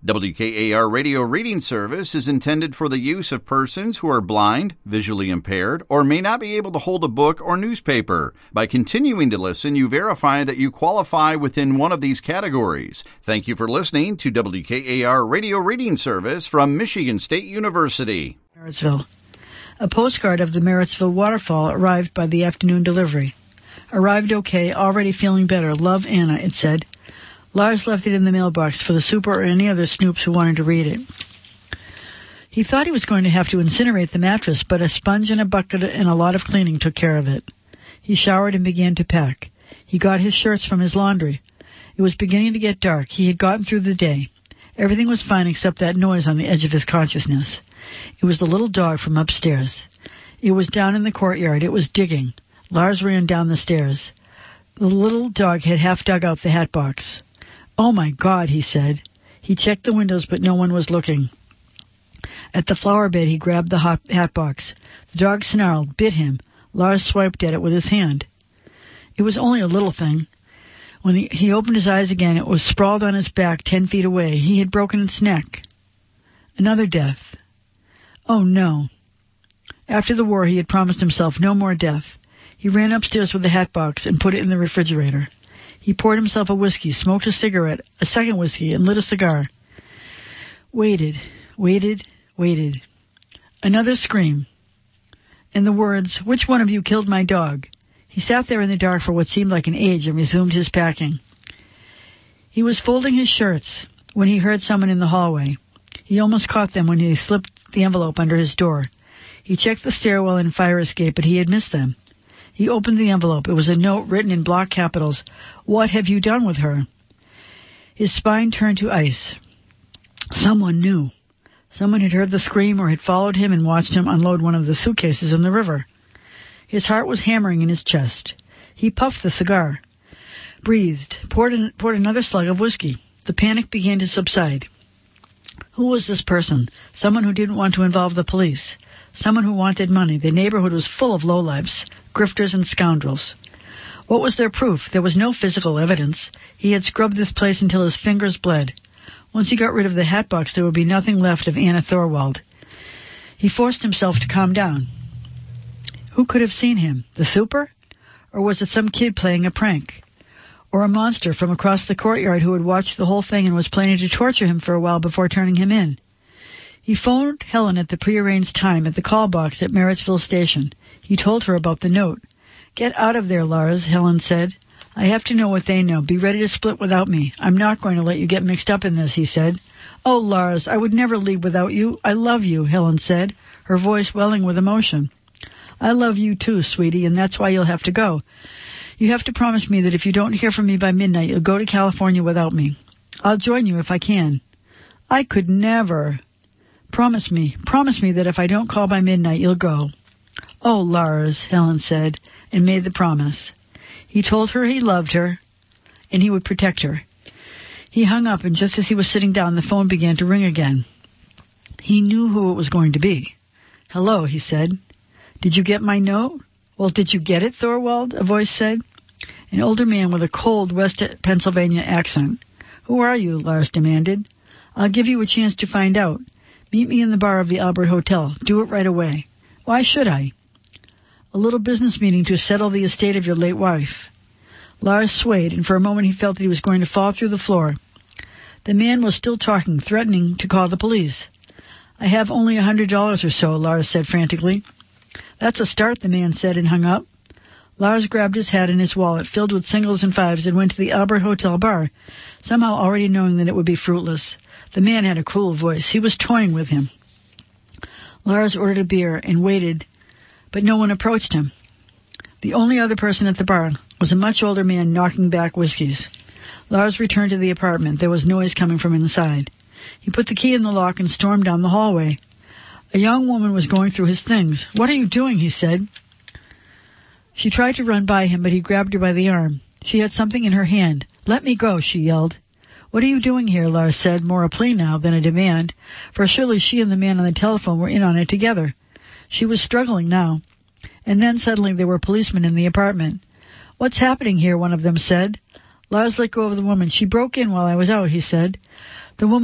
WKAR Radio Reading Service is intended for the use of persons who are blind, visually impaired, or may not be able to hold a book or newspaper. By continuing to listen, you verify that you qualify within one of these categories. Thank you for listening to WKAR Radio Reading Service from Michigan State University. Marrittsville. A postcard of the Marrittsville waterfall arrived by the afternoon delivery. Arrived okay, already feeling better. Love, Anna, it said. Lars left it in the mailbox for the super or any other snoops who wanted to read it. He thought he was going to have to incinerate the mattress, but a sponge and a bucket and a lot of cleaning took care of it. He showered and began to pack. He got his shirts from his laundry. It was beginning to get dark. He had gotten through the day. Everything was fine except that noise on the edge of his consciousness. It was the little dog from upstairs. It was down in the courtyard. It was digging. Lars ran down the stairs. The little dog had half dug out the hat box. "Oh, my God," he said. He checked the windows, but no one was looking. At the flower bed, he grabbed the hat box. The dog snarled, bit him. Lars swiped at it with his hand. It was only a little thing. When he opened his eyes again, it was sprawled on his back 10 feet away. He had broken its neck. Another death. Oh, no. After the war, he had promised himself no more death. He ran upstairs with the hat box and put it in the refrigerator. He poured himself a whiskey, smoked a cigarette, a second whiskey, and lit a cigar. Waited. Another scream. And the words, "Which one of you killed my dog?" He sat there in the dark for what seemed like an age and resumed his packing. He was folding his shirts when he heard someone in the hallway. He almost caught them when he slipped the envelope under his door. He checked the stairwell and fire escape, but he had missed them. He opened the envelope. It was a note written in block capitals. "What have you done with her?" His spine turned to ice. Someone knew. Someone had heard the scream or had followed him and watched him unload one of the suitcases in the river. His heart was hammering in his chest. He puffed the cigar, breathed, poured another slug of whiskey. The panic began to subside. Who was this person? Someone who didn't want to involve the police. Someone who wanted money. The neighborhood was full of lowlifes, grifters and scoundrels. What was their proof? There was no physical evidence. He had scrubbed this place until his fingers bled. Once he got rid of the hat box, there would be nothing left of Anna Thorwald. He forced himself to calm down. Who could have seen him? The super? Or was it some kid playing a prank? Or a monster from across the courtyard who had watched the whole thing and was planning to torture him for a while before turning him in? He phoned Helen at the prearranged time at the call box at Marrittsville Station. He told her about the note. "Get out of there, Lars," Helen said. "I have to know what they know. Be ready to split without me. I'm not going to let you get mixed up in this," he said. "Oh, Lars, I would never leave without you. I love you," Helen said, her voice welling with emotion. "I love you too, sweetie, and that's why you'll have to go. You have to promise me that if you don't hear from me by midnight, you'll go to California without me. I'll join you if I can." "I could never." Promise me that if I don't call by midnight, you'll go." "Oh, Lars," Helen said, and made the promise. He told her he loved her, and he would protect her. He hung up, and just as he was sitting down, the phone began to ring again. He knew who it was going to be. "Hello," he said. "Did you get my note?" "Well, did you get it, Thorwald?" a voice said. An older man with a cold West Pennsylvania accent. "Who are you?" Lars demanded. "I'll give you a chance to find out. Meet me in the bar of the Albert Hotel. Do it right away." "Why should I?" "A little business meeting to settle the estate of your late wife." Lars swayed, and for a moment he felt that he was going to fall through the floor. The man was still talking, threatening to call the police. "I have only $100 or so," Lars said frantically. "That's a start," the man said, and hung up. Lars grabbed his hat and his wallet, filled with singles and fives, and went to the Albert Hotel bar, somehow already knowing that it would be fruitless. The man had a cruel voice. He was toying with him. Lars ordered a beer and waited, but no one approached him. The only other person at the bar was a much older man knocking back whiskeys. Lars returned to the apartment. There was noise coming from inside. He put the key in the lock and stormed down the hallway. A young woman was going through his things. "What are you doing?" he said. She tried to run by him, but he grabbed her by the arm. She had something in her hand. "Let me go," she yelled. "What are you doing here?" Lars said, more a plea now than a demand, for surely she and the man on the telephone were in on it together. She was struggling now. And then suddenly there were policemen in the apartment. "What's happening here?" one of them said. Lars let go of the woman. "She broke in while I was out," he said. The woman